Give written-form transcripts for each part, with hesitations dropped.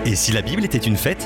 Et si la Bible était une fête ?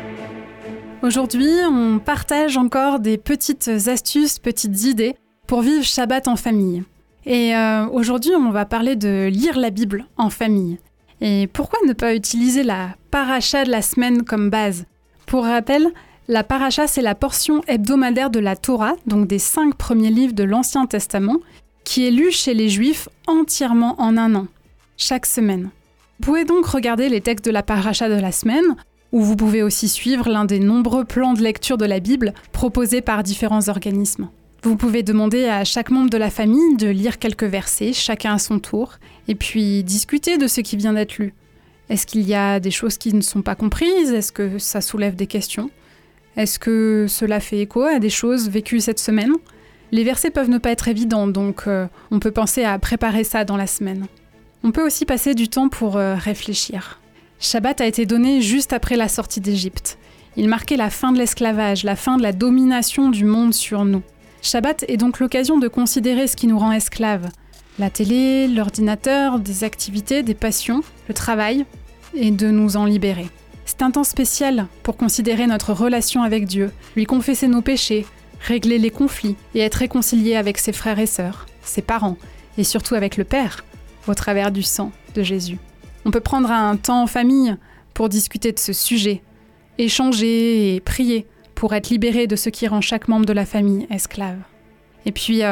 Aujourd'hui, on partage encore des petites astuces, petites idées pour vivre Shabbat en famille. Et aujourd'hui, on va parler de lire la Bible en famille. Et pourquoi ne pas utiliser la paracha de la semaine comme base ? Pour rappel, la paracha, c'est la portion hebdomadaire de la Torah, donc des 5 premiers livres de l'Ancien Testament, qui est lue chez les Juifs entièrement en un an, chaque semaine. Vous pouvez donc regarder les textes de la paracha de la semaine, ou vous pouvez aussi suivre l'un des nombreux plans de lecture de la Bible proposés par différents organismes. Vous pouvez demander à chaque membre de la famille de lire quelques versets, chacun à son tour, et puis discuter de ce qui vient d'être lu. Est-ce qu'il y a des choses qui ne sont pas comprises ? Est-ce que ça soulève des questions ? Est-ce que cela fait écho à des choses vécues cette semaine ? Les versets peuvent ne pas être évidents, donc on peut penser à préparer ça dans la semaine. On peut aussi passer du temps pour réfléchir. Shabbat a été donné juste après la sortie d'Égypte. Il marquait la fin de l'esclavage, la fin de la domination du monde sur nous. Shabbat est donc l'occasion de considérer ce qui nous rend esclaves. La télé, l'ordinateur, des activités, des passions, le travail, et de nous en libérer. C'est un temps spécial pour considérer notre relation avec Dieu, lui confesser nos péchés, régler les conflits et être réconcilié avec ses frères et sœurs, ses parents, et surtout avec le Père, au travers du sang de Jésus. On peut prendre un temps en famille pour discuter de ce sujet, échanger et prier pour être libéré de ce qui rend chaque membre de la famille esclave. Et puis,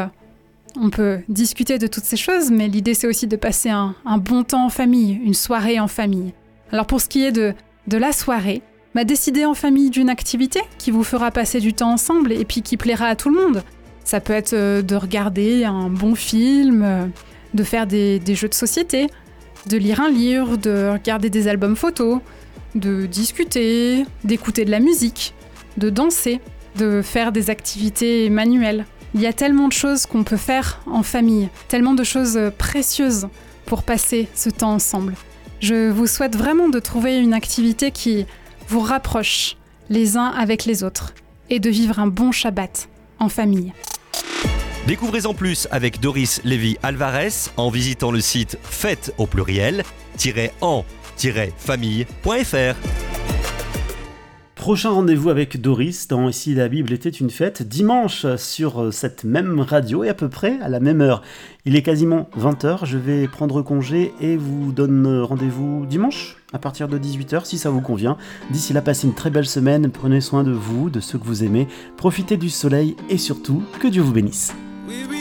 on peut discuter de toutes ces choses, mais l'idée c'est aussi de passer un bon temps en famille, une soirée en famille. Alors pour ce qui est de la soirée, décidez en famille d'une activité qui vous fera passer du temps ensemble et puis qui plaira à tout le monde. Ça peut être de regarder un bon film, de faire des jeux de société, de lire un livre, de regarder des albums photos, de discuter, d'écouter de la musique, de danser, de faire des activités manuelles. Il y a tellement de choses qu'on peut faire en famille, tellement de choses précieuses pour passer ce temps ensemble. Je vous souhaite vraiment de trouver une activité qui vous rapproche les uns avec les autres et de vivre un bon Shabbat en famille. Découvrez-en plus avec Doris Lévy-Alvarez en visitant le site fête au pluriel-en-famille.fr. Prochain rendez-vous avec Doris dans « Et si la Bible était une fête » dimanche sur cette même radio et à peu près à la même heure. Il est quasiment 20h, je vais prendre congé et vous donne rendez-vous dimanche à partir de 18h si ça vous convient. D'ici là, passez une très belle semaine, prenez soin de vous, de ceux que vous aimez, profitez du soleil et surtout que Dieu vous bénisse.